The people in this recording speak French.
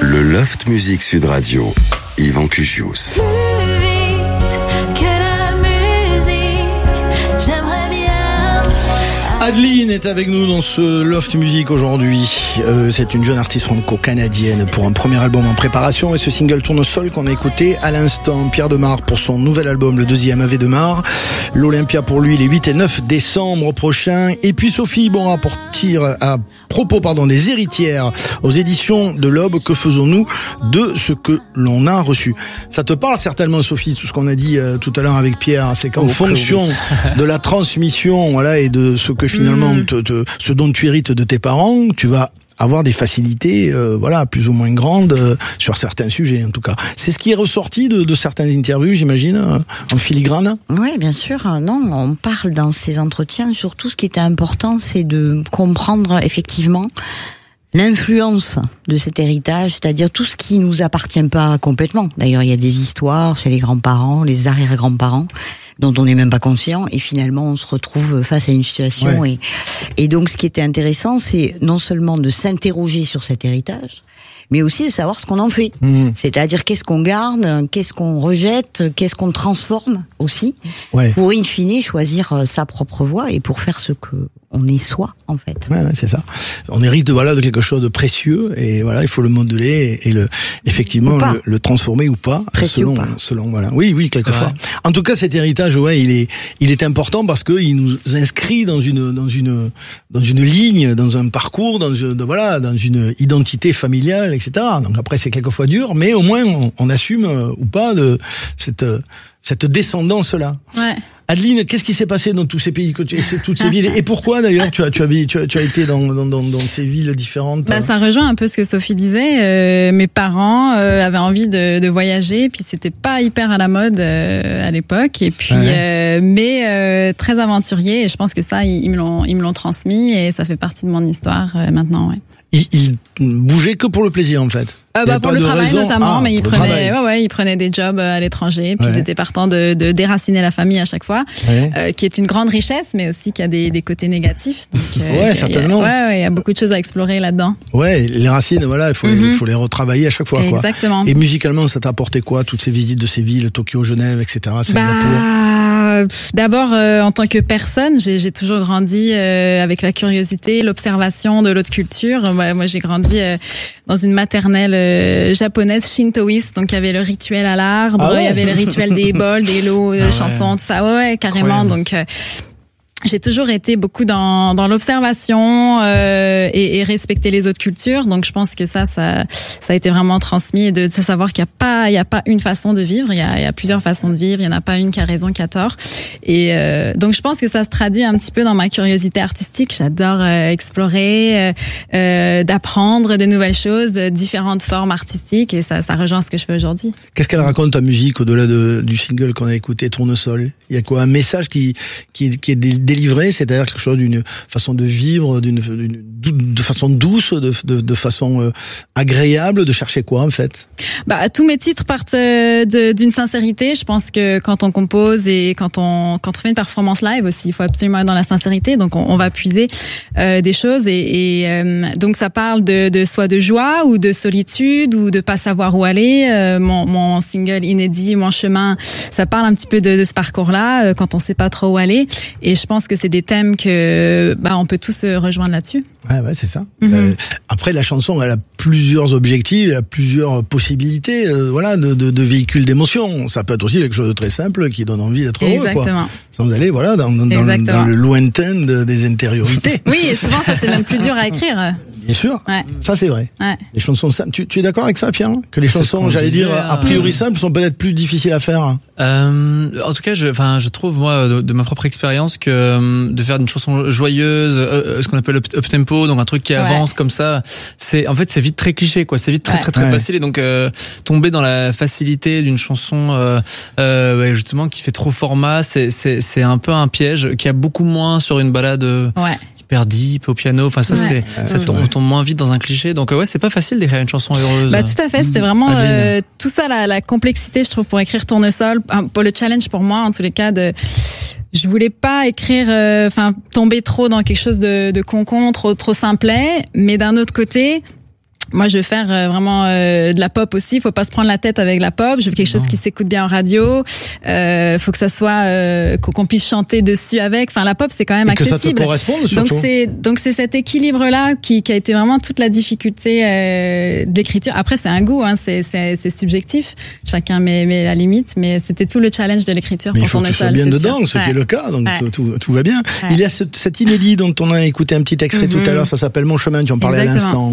Le Loft Music Sud Radio, Yvan Cugius. Adeline est avec nous dans ce Loft Music aujourd'hui. C'est une jeune artiste franco-canadienne pour un premier album en préparation et ce single Tournesol qu'on a écouté à l'instant. Pierre Demar pour son nouvel album, le deuxième Ave Demar. L'Olympia pour lui les 8 et 9 décembre prochains. Et puis Sophie Bonra pour à propos des héritières aux éditions de l'Aube. Que faisons-nous de ce que l'on a reçu? Ça te parle certainement, Sophie, tout ce qu'on a dit tout à l'heure avec Pierre. C'est qu'en fonction de la transmission, voilà, et de ce que finalement ce dont tu hérites de tes parents, tu vas avoir des facilités plus ou moins grandes sur certains sujets en tout cas. C'est ce qui est ressorti de certaines interviews, j'imagine, en filigrane. Oui, bien sûr. Non, on parle dans ces entretiens, surtout ce qui était important, c'est de comprendre effectivement l'influence de cet héritage, c'est-à-dire tout ce qui nous appartient pas complètement. D'ailleurs, il y a des histoires chez les grands-parents, les arrière-grands-parents, dont on n'est même pas conscient, et finalement on se retrouve face à une situation. Ouais. Et donc ce qui était intéressant, c'est non seulement de s'interroger sur cet héritage, mais aussi de savoir ce qu'on en fait. C'est-à-dire qu'est-ce qu'on garde, qu'est-ce qu'on rejette, qu'est-ce qu'on transforme aussi, pour in fine choisir sa propre voie et pour faire ce que on est soi, en fait. Ouais, c'est ça. On hérite de quelque chose de précieux et voilà, il faut le modeler et effectivement le transformer ou pas, selon voilà. Oui, quelquefois. En tout cas, cet héritage, il est important parce que il nous inscrit dans une ligne, dans un parcours, dans une identité familiale, etc. Donc après, c'est quelquefois dur, mais au moins on assume ou pas de cette descendance-là. Ouais. Adeline, qu'est-ce qui s'est passé dans tous ces pays, toutes ces villes, et pourquoi d'ailleurs tu as été dans ces villes différentes? Ça rejoint un peu ce que Sophie disait. Mes parents avaient envie de voyager, puis c'était pas hyper à la mode à l'époque, et puis mais très aventuriers. Et je pense que ça ils me l'ont transmis, et ça fait partie de mon histoire maintenant. Ouais. Ils bougeaient que pour le plaisir en fait. Pour le travail notamment, mais ils prenaient des jobs à l'étranger, puis ils étaient partants de déraciner la famille à chaque fois, qui est une grande richesse, mais aussi qui a des côtés négatifs. Donc, certainement. Il y a beaucoup de choses à explorer là-dedans. Ouais, les racines, il faut les retravailler à chaque fois. Exactement. Quoi. Et musicalement, ça t'a apporté quoi, toutes ces visites de ces villes, Tokyo, Genève, etc. D'abord, en tant que personne, j'ai toujours grandi avec la curiosité, l'observation de l'autre culture. Moi, j'ai grandi dans une maternelle japonaise shintoïste, donc il y avait le rituel à l'arbre, il y avait le rituel des bols, des lots, des chansons, tout ça, carrément. Incroyable. Donc j'ai toujours été beaucoup dans l'observation et respecter les autres cultures. Donc je pense que ça a été vraiment transmis, et de savoir qu'il y a pas une façon de vivre, il y a plusieurs façons de vivre, il y en a pas une qui a raison, qui a tort. Et donc je pense que ça se traduit un petit peu dans ma curiosité artistique. J'adore explorer, d'apprendre des nouvelles choses, différentes formes artistiques, et ça rejoint ce que je fais aujourd'hui. Qu'est-ce qu'elle raconte, ta musique, au-delà du single qu'on a écouté, Tournesol? Il y a quoi, un message qui est délivré, c'est-à-dire quelque chose d'une façon de vivre, de façon douce, de façon agréable, de chercher quoi en fait? Tous mes titres partent d'une sincérité. Je pense que quand on compose et quand on fait une performance live aussi, il faut absolument être dans la sincérité. Donc on va puiser des choses et donc ça parle soit de joie ou de solitude ou de pas savoir où aller. Mon single inédit, Mon chemin, ça parle un petit peu de ce parcours-là quand on sait pas trop où aller. Et je pense que c'est des thèmes que on peut tous se rejoindre là-dessus. Ouais, c'est ça. Après, la chanson, elle a plusieurs objectifs, elle a plusieurs possibilités, de véhicule d'émotion. Ça peut être aussi quelque chose de très simple qui donne envie d'être heureux, quoi. Sans aller, dans le lointain des intériorités. Oui, et souvent, ça c'est même plus dur à écrire. Bien sûr. Ouais. Ça, c'est vrai. Ouais. Les chansons simples. Tu es d'accord avec ça, Pierre? Que les chansons, a priori simples, sont peut-être plus difficiles à faire? En tout cas, je trouve, moi, de ma propre expérience, que de faire une chanson joyeuse, ce qu'on appelle up-tempo, donc un truc qui avance comme ça, c'est vite très cliché, quoi. C'est vite très facile, et donc tomber dans la facilité d'une chanson justement qui fait trop format, c'est un peu un piège qu'il y a beaucoup moins sur une balade hyper deep au piano. Enfin, ça on tombe moins vite dans un cliché. Donc c'est pas facile d'écrire une chanson heureuse. Tout à fait. C'était vraiment tout ça, la complexité, je trouve, pour écrire Tournesol. Pour le challenge, pour moi, en tous les cas, je voulais pas écrire, tomber trop dans quelque chose de concon, trop simplet. Mais d'un autre côté, moi, je veux faire vraiment de la pop aussi. Faut pas se prendre la tête avec la pop. Je veux quelque chose qui s'écoute bien en radio. Faut que ça soit qu'on puisse chanter dessus avec. Enfin, la pop, c'est quand même accessible. Que ça te corresponde surtout. Donc c'est cet équilibre-là qui a été vraiment toute la difficulté de l'écriture. Après, c'est un goût, hein, c'est subjectif. Chacun met la limite, mais c'était tout le challenge de l'écriture. Mais il faut que tu sois bien dedans, ce qui est le cas. Donc tout va bien. Il y a cet inédit dont on a écouté un petit extrait tout à l'heure. Ça s'appelle Mon chemin. Tu en parlais à l'instant.